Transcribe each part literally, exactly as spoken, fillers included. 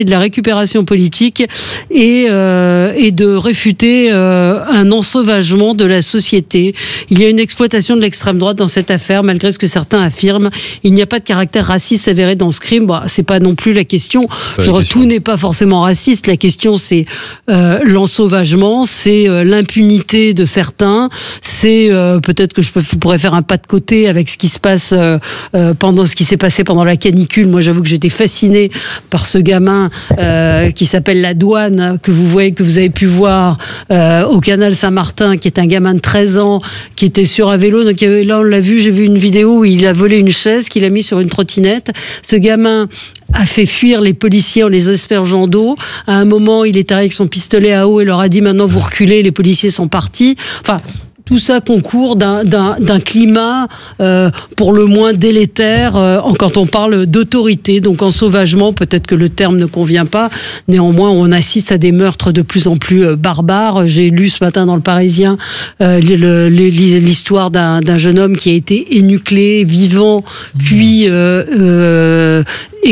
de la récupération politique et, euh, et de réfuter euh, un ensauvagement de la société. Il y a une exploitation de l'extrême droite dans cette affaire, malgré ce que certains affirment. Il n'y a pas de caractère raciste avéré dans ce crime. Bon, c'est pas non plus la question. Genre, tout n'est pas forcément raciste. La question, c'est euh, l'ensauvagement, c'est euh, l'impunité de certains, c'est euh, peut-être que je peux, pourrais faire un pas de côté avec ce qui se passe euh, euh, pendant ce qui s'est passé pendant la canicule. Moi, j'avoue que j'étais fascinée par ce gamin Euh, qui s'appelle La Douane, que vous voyez, que vous avez pu voir euh, au canal Saint-Martin, qui est un gamin de treize ans, qui était sur un vélo. Donc là, on l'a vu, j'ai vu une vidéo où il a volé une chaise qu'il a mis sur une trottinette. Ce gamin a fait fuir les policiers en les aspergeant d'eau. À un moment, il est arrivé avec son pistolet à eau et leur a dit « Maintenant, vous reculez, les policiers sont partis ». Enfin, tout ça concourt d'un, d'un, d'un climat euh, pour le moins délétère euh, quand on parle d'autorité, donc en sauvagement, peut-être que le terme ne convient pas. Néanmoins, on assiste à des meurtres de plus en plus euh, barbares. J'ai lu ce matin dans le Parisien euh, le, le, l'histoire d'un, d'un jeune homme qui a été énuclé, vivant, puis euh, euh,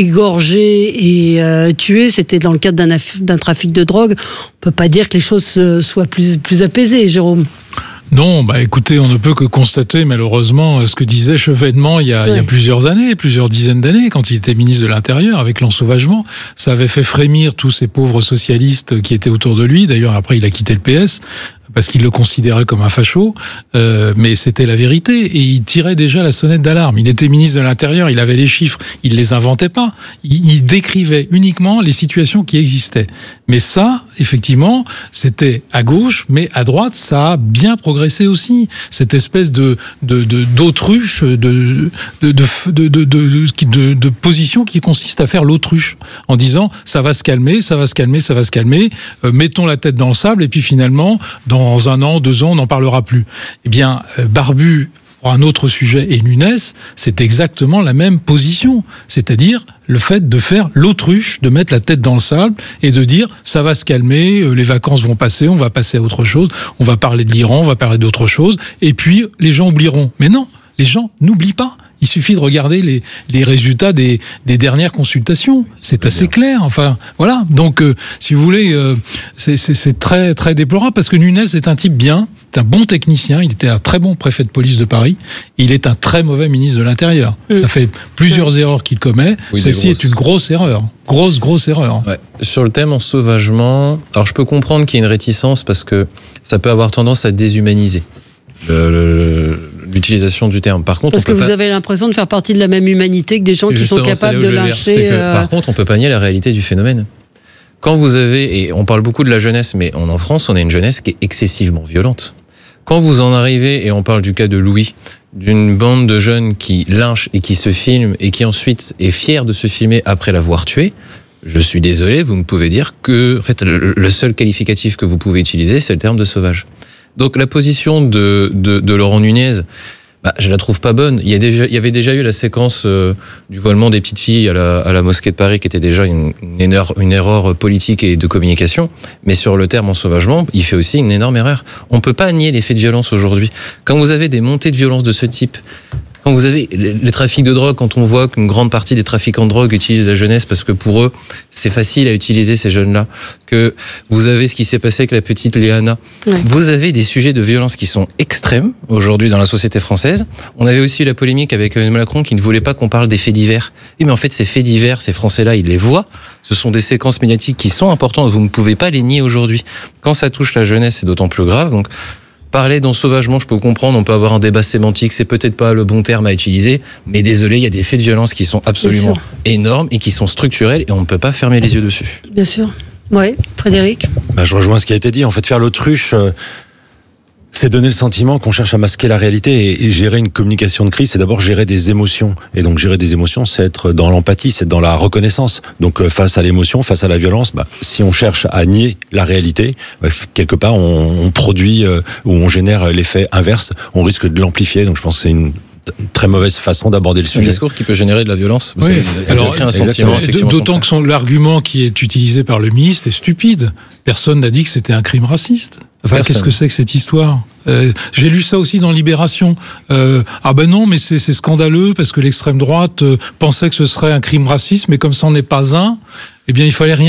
égorgé et euh, tué. C'était dans le cadre d'un, d'un trafic de drogue. On peut pas dire que les choses soient plus, plus apaisées, Jérôme. Non, bah écoutez, on ne peut que constater malheureusement ce que disait Chevènement il y a, ouais. il y a plusieurs années, plusieurs dizaines d'années, quand il était ministre de l'Intérieur, avec l'ensauvagement. Ça avait fait frémir tous ces pauvres socialistes qui étaient autour de lui. D'ailleurs, après, il a quitté le P S parce qu'il le considérait comme un facho, euh, mais c'était la vérité, et il tirait déjà la sonnette d'alarme. Il était ministre de l'Intérieur, il avait les chiffres, il les inventait pas, il, il décrivait uniquement les situations qui existaient. Mais ça, effectivement, c'était à gauche, mais à droite, ça a bien progressé aussi. Cette espèce de, de, de d'autruche, de, de, de, de, de, de, de, de position qui consiste à faire l'autruche, en disant ça va se calmer, ça va se calmer, ça va se calmer, euh, mettons la tête dans le sable, et puis finalement, dans Dans un an, deux ans, on n'en parlera plus. Eh bien, Barbu, pour un autre sujet, et Nunes, c'est exactement la même position. C'est-à-dire le fait de faire l'autruche, de mettre la tête dans le sable et de dire ça va se calmer, les vacances vont passer, on va passer à autre chose, on va parler de l'Iran, on va parler d'autre chose, et puis les gens oublieront. Mais non, les gens n'oublient pas. Il suffit de regarder les, les résultats des, des dernières consultations. C'est assez clair. Enfin, voilà. Donc, euh, si vous voulez, euh, c'est, c'est, c'est très, très déplorable parce que Nunes est un type bien, c'est un bon technicien. Il était un très bon préfet de police de Paris. Et il est un très mauvais ministre de l'Intérieur. Mmh. Ça fait plusieurs mmh. erreurs qu'il commet. Oui, celle-ci est une grosse erreur. Grosse, grosse erreur. Ouais. Sur le thème ensauvagement, alors je peux comprendre qu'il y ait une réticence parce que ça peut avoir tendance à déshumaniser le, le, l'utilisation du terme. Par contre, parce on peut que vous pas... avez l'impression de faire partie de la même humanité que des gens Justement, qui sont capables de lyncher. Que, euh... Par contre, on peut pas nier la réalité du phénomène. Quand vous avez, et on parle beaucoup de la jeunesse, mais en France, on a une jeunesse qui est excessivement violente. Quand vous en arrivez, et on parle du cas de Louis, d'une bande de jeunes qui lynchent et qui se filment et qui ensuite est fier de se filmer après l'avoir tué, je suis désolé, vous me pouvez dire que, en fait, le, le seul qualificatif que vous pouvez utiliser, c'est le terme de sauvage. Donc la position de, de, de Laurent Nunez, bah, je la trouve pas bonne. Il y, a déjà, il y avait déjà eu la séquence euh, du voilement des petites filles à la, à la mosquée de Paris, qui était déjà une, une, erreur, une erreur politique et de communication. Mais sur le terme ensauvagement, il fait aussi une énorme erreur. On peut pas nier les faits de violence aujourd'hui. Quand vous avez des montées de violence de ce type, quand vous avez les trafics de drogue, quand on voit qu'une grande partie des trafiquants de drogue utilisent la jeunesse parce que pour eux, c'est facile à utiliser ces jeunes-là, que vous avez ce qui s'est passé avec la petite Léana. Ouais. Vous avez des sujets de violence qui sont extrêmes aujourd'hui dans la société française. On avait aussi eu la polémique avec Emmanuel Macron qui ne voulait pas qu'on parle des faits divers. Oui, mais en fait, ces faits divers, ces Français-là, ils les voient. Ce sont des séquences médiatiques qui sont importantes. Vous ne pouvez pas les nier aujourd'hui. Quand ça touche la jeunesse, c'est d'autant plus grave. Donc, parler d'ensauvagement, je peux comprendre, on peut avoir un débat sémantique, c'est peut-être pas le bon terme à utiliser, mais désolé, il y a des faits de violence qui sont absolument énormes et qui sont structurels et on ne peut pas fermer les yeux dessus. Bien sûr. Oui, Frédéric. Bah, je rejoins ce qui a été dit. En fait, faire l'autruche, euh, c'est donner le sentiment qu'on cherche à masquer la réalité et, et gérer une communication de crise, c'est d'abord gérer des émotions. Et donc gérer des émotions, c'est être dans l'empathie, c'est dans la reconnaissance. Donc euh, face à l'émotion, face à la violence, bah, si on cherche à nier la réalité, bah, quelque part on, on produit euh, ou on génère l'effet inverse, on risque de l'amplifier. Donc je pense que c'est une très mauvaise façon d'aborder le sujet. Un discours qui peut générer de la violence. Oui. Alors, un sentiment, d'autant que son, l'argument qui est utilisé par le ministre est stupide. Personne n'a dit que c'était un crime raciste. Enfin, Personne. Qu'est-ce que c'est que cette histoire ? euh, J'ai lu ça aussi dans Libération. Euh, ah ben non, mais c'est, c'est scandaleux parce que l'extrême droite euh, pensait que ce serait un crime raciste, mais comme ça n'en est pas un, eh bien, il fallait rien